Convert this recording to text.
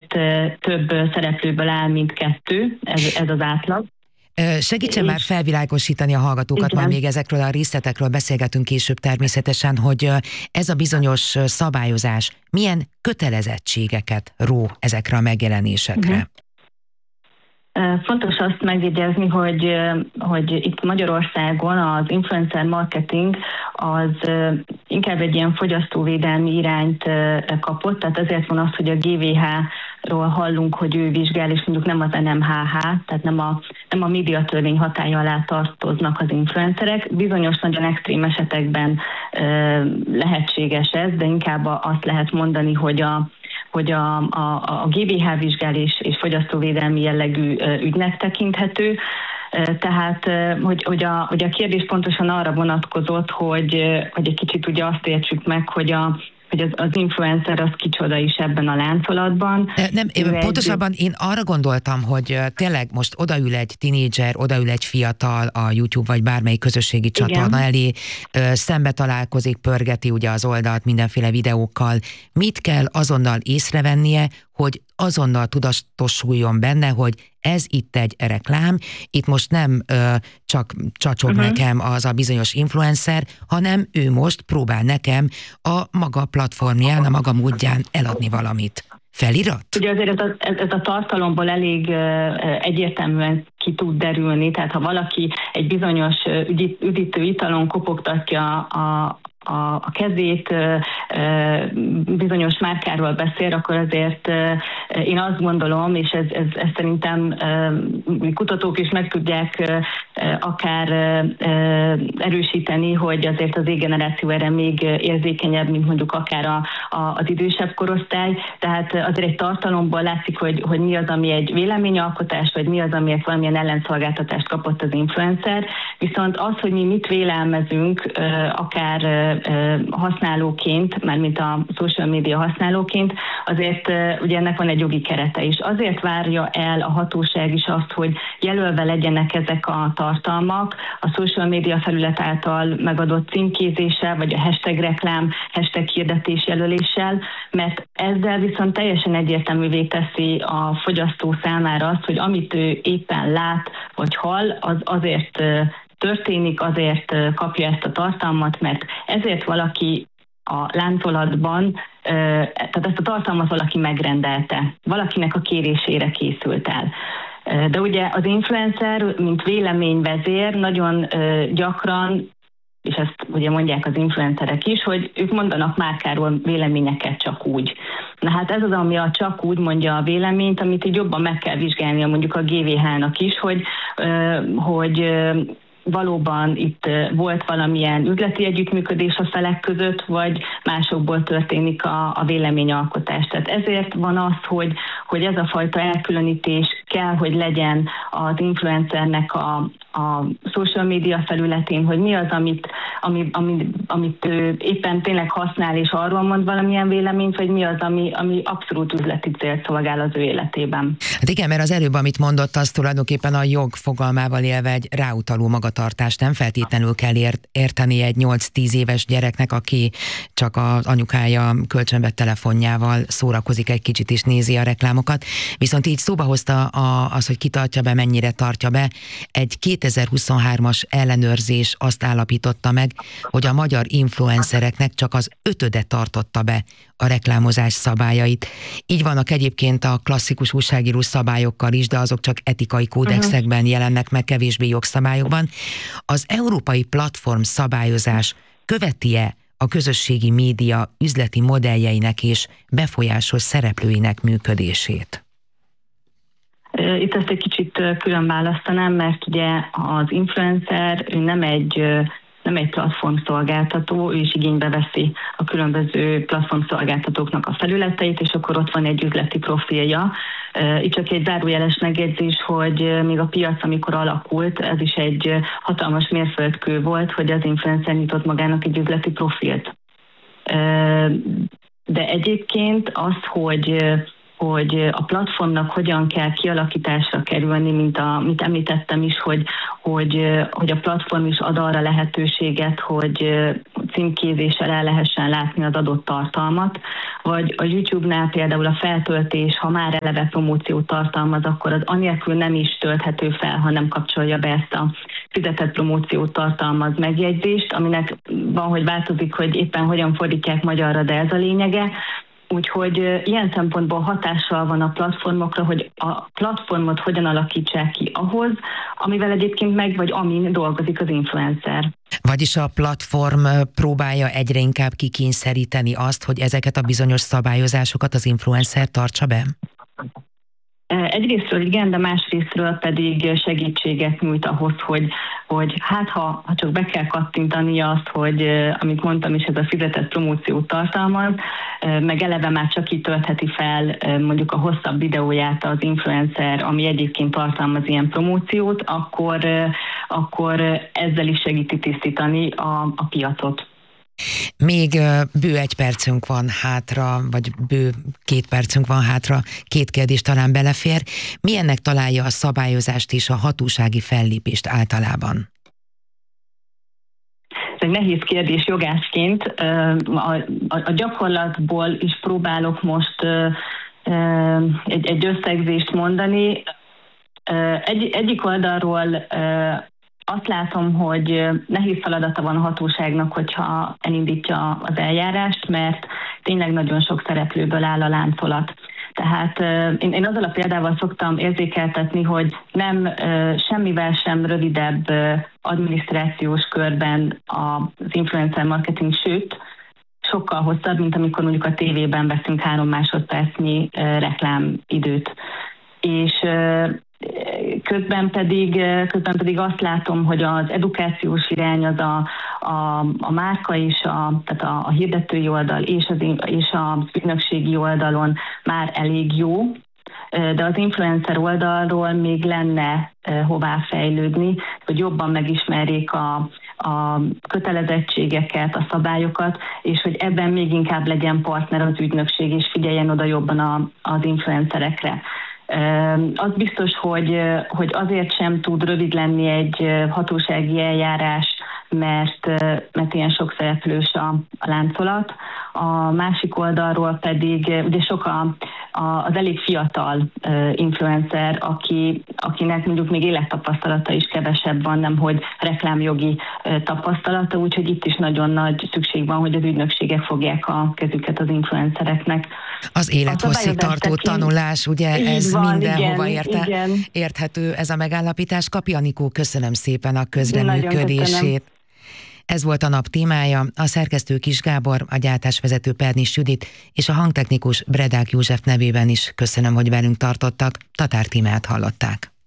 azért több szereplőből áll, mint 2, ez az átlag. Segítsen már felvilágosítani a hallgatókat, majd még ezekről a részletekről beszélgetünk később természetesen, hogy ez a bizonyos szabályozás milyen kötelezettségeket ró ezekre a megjelenésekre? Fontos azt megjegyezni, hogy itt Magyarországon az influencer marketing az inkább egy ilyen fogyasztóvédelmi irányt kapott, tehát ezért van az, hogy a GVH-ról hallunk, hogy ő vizsgál, és mondjuk nem az NMHH, tehát nem a médiatörvény hatálya alá tartoznak az influencerek. Bizonyos nagyon extrém esetekben lehetséges ez, de inkább azt lehet mondani, hogy a GVH vizsgál és fogyasztóvédelmi jellegű ügynek tekinthető. Tehát, hogy a kérdés pontosan arra vonatkozott, hogy egy kicsit ugye azt értsük meg, hogy az influencer az kicsoda is ebben a láncolatban. Pontosabban én arra gondoltam, hogy tényleg most odaül egy tinédzser, odaül egy fiatal a YouTube vagy bármelyik közösségi csatorna elé, szembe találkozik, pörgeti ugye az oldalt mindenféle videókkal. Mit kell azonnal észrevennie, hogy azonnal tudatosuljon benne, hogy ez itt egy reklám, itt most nem csak csacsog nekem az a bizonyos influencer, hanem ő most próbál nekem a maga platformján, a maga módján eladni valamit. Felirat? Ugye azért ez a tartalomból elég egyértelműen ki tud derülni, tehát ha valaki egy bizonyos üdítő italon kopogtatja a kezét, bizonyos márkáról beszél, akkor azért én azt gondolom, és ez szerintem kutatók is meg tudják akár erősíteni, hogy azért az Z-generáció erre még érzékenyebb, mint mondjuk akár az idősebb korosztály. Tehát azért egy tartalomból látszik, hogy mi az, ami egy véleményalkotás, vagy mi az, amiért valamilyen ellenszolgáltatást kapott az influencer. Viszont az, hogy mi mit vélelmezünk, akár használóként, mármint a social media használóként, azért ugye ennek van egy jogi kerete is. Azért várja el a hatóság is azt, hogy jelölve legyenek ezek a tartalmak a social media felület által megadott címkézéssel, vagy a hashtag reklám, hashtag hirdetés jelöléssel, mert ezzel viszont teljesen egyértelművé teszi a fogyasztó számára azt, hogy amit ő éppen lát vagy hall, az azért történik, azért kapja ezt a tartalmat, mert ezért valaki a láncolatban, tehát ezt a tartalmat valaki megrendelte, valakinek a kérésére készült el. De ugye az influencer, mint véleményvezér nagyon gyakran, és ezt ugye mondják az influencerek is, hogy ők mondanak márkáról véleményeket csak úgy. Na hát ez az, ami a csak úgy mondja a véleményt, amit így jobban meg kell vizsgálnia mondjuk a GVH-nak is, hogy valóban itt volt valamilyen üzleti együttműködés a felek között, vagy másokból történik a véleményalkotás. Tehát ezért van az, hogy ez a fajta elkülönítés kell, hogy legyen az influencernek a social media felületén, hogy mi az, amit ő éppen tényleg használ, és arról mond valamilyen véleményt, vagy mi az, ami abszolút üzleti célt szolgál az ő életében. Hát igen, mert az előbb, amit mondott, az tulajdonképpen a jog fogalmával élve egy ráutaló magatartást nem feltétlenül kell érteni egy 8-10 éves gyereknek, aki csak az anyukája kölcsönvett telefonjával szórakozik egy kicsit és nézi a reklámokat. Viszont így szóba hozta az, hogy ki tartja be, mennyire tartja be. Egy 2023-as ellenőrzés azt állapította meg, hogy a magyar influencereknek csak az 5-öde tartotta be a reklámozás szabályait. Így vannak egyébként a klasszikus újságíró szabályokkal is, de azok csak etikai kódexekben jelennek meg, kevésbé jogszabályokban. Az európai platform szabályozás követi-e a közösségi média üzleti modelljeinek és befolyásos szereplőinek működését? Itt ezt egy kicsit külön választanám, mert ugye az influencer nem egy platformszolgáltató, ő is igénybe veszi a különböző platformszolgáltatóknak a felületeit, és akkor ott van egy üzleti profilja. Itt csak egy zárójeles megjegyzés, hogy még a piac, amikor alakult, ez is egy hatalmas mérföldkő volt, hogy az influencer nyitott magának egy üzleti profilt. De egyébként az, hogy hogy a platformnak hogyan kell kialakításra kerülni, mint említettem is, hogy a platform is ad arra lehetőséget, hogy címkézéssel el lehessen látni az adott tartalmat, vagy a YouTube-nál például a feltöltés, ha már eleve promóciót tartalmaz, akkor az anélkül nem is tölthető fel, ha nem kapcsolja be ezt a fizetett promóciót tartalmaz megjegyzést, aminek van, hogy változik, hogy éppen hogyan fordítják magyarra, de ez a lényege. Úgyhogy ilyen szempontból hatással van a platformokra, hogy a platformot hogyan alakítsák ki ahhoz, amivel egyébként vagy amin dolgozik az influencer. Vagyis a platform próbálja egyre inkább kikényszeríteni azt, hogy ezeket a bizonyos szabályozásokat az influencer tartsa be? Egyrésztről igen, de másrésztről pedig segítséget nyújt ahhoz, hogy hát ha csak be kell kattintani azt, hogy amit mondtam is, ez a fizetett promóciót tartalmaz, meg eleve már csak így töltheti fel mondjuk a hosszabb videóját az influencer, ami egyébként tartalmaz ilyen promóciót, akkor ezzel is segíti tisztítani a piacot. Még bő 1 percünk van hátra, vagy bő 2 percünk van hátra, 2 kérdés talán belefér. Milyennek találja a szabályozást és a hatósági fellépést általában? Ez egy nehéz kérdés jogászként. A gyakorlatból is próbálok most egy összegzést mondani. Egyik oldalról azt látom, hogy nehéz feladata van a hatóságnak, hogyha elindítja az eljárást, mert tényleg nagyon sok szereplőből áll a láncolat. Tehát én azzal a példával szoktam érzékeltetni, hogy nem semmivel sem rövidebb adminisztrációs körben az influencer marketing, sőt, sokkal hosszabb, mint amikor mondjuk a tévében veszünk 3 másodpercnyi reklámidőt. És közben pedig azt látom, hogy az edukációs irány az a márka és tehát a hirdetői oldal és az ügynökségi oldalon már elég jó, de az influencer oldalról még lenne hová fejlődni, hogy jobban megismerjék a kötelezettségeket, a szabályokat, és hogy ebben még inkább legyen partner az ügynökség, és figyeljen oda jobban az influencerekre. Az biztos, hogy azért sem tud rövid lenni egy hatósági eljárás, mert ilyen sok szereplős a láncolat. A másik oldalról pedig ugye sok az elég fiatal influencer, akinek mondjuk még élettapasztalata is kevesebb van, nemhogy reklámjogi tapasztalata, úgyhogy itt is nagyon nagy szükség van, hogy az ügynökségek fogják a kezüket az influencereknek. Az élethosszig tartó tanulás, ugye ez van, mindenhova igen. érthető ez a megállapítás. Kapi Anikó, köszönöm szépen a közreműködését. Ez volt a nap témája, a szerkesztő Kis Gábor, a gyártásvezető Pernis Judit és a hangtechnikus Bredák József nevében is köszönöm, hogy velünk tartottak. Tatár Tímeát hallották.